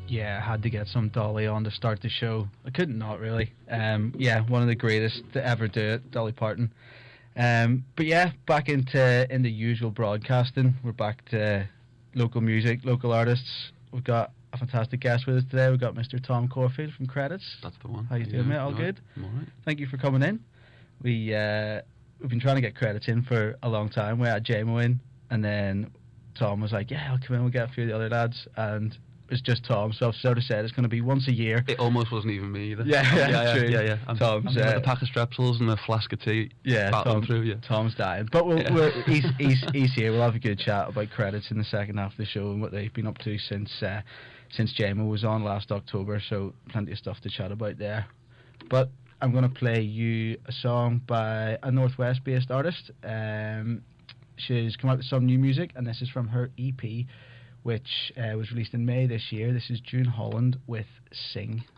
Yeah, I had to get some Dolly on to start the show. I couldn't not really. Yeah, one of the greatest to ever do it, Dolly Parton. But yeah, back in the usual broadcasting. We're back to local music, local artists. We've got a fantastic guest with us today. We've got Mr. Tom Corfield from Credits. That's the one. How you doing, mate? All good? I'm alright. Thank you for coming in. We've been trying to get Credits in for a long time. We had JMO in, and then Tom was like, "Yeah, I'll come in. We'll get a few of the other lads." And it's just Tom, so I've sort of said it's going to be once a year. It almost wasn't even me either. Yeah, true. Yeah. I'm Tom's with a pack of strepsils and a flask of tea. Yeah, Tom's dying, but he's here. We'll have a good chat about Credits in the second half of the show and what they've been up to since JMO was on last October. So plenty of stuff to chat about there. But I'm going to play you a song by a Northwest-based artist. She's come out with some new music, and this is from her EP, which was released in May this year. This is June Holland with Sing.